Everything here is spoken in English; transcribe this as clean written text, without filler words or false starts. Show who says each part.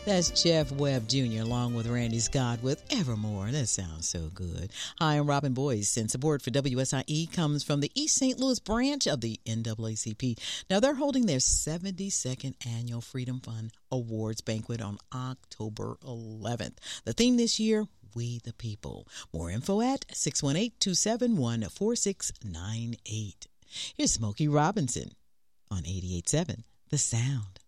Speaker 1: That's Jeff Webb Jr. along with Randy Scott with Evermore. That sounds so good. Hi, I'm Robin Boyce, and support for WSIE comes from the East St. Louis branch of the NAACP. Now, they're holding their 72nd Annual Freedom Fund Awards Banquet on October 11th. The theme this year, We the People. More info at 618-271-4698. Here's Smokey Robinson on 88.7 The Sound.